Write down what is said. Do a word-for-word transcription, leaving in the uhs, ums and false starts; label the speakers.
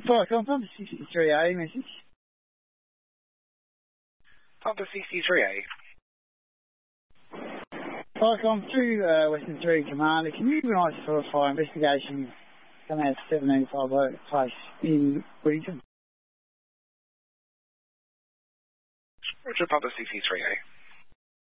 Speaker 1: Right, I'm Pumper sixty-three A message.
Speaker 2: Pumper sixty-three A.
Speaker 1: Right, I'm through uh, Western three Commander. Can you organise for a fire investigation come out seventeen five Place in Whittington?
Speaker 2: Roger, Pumper sixty-three A.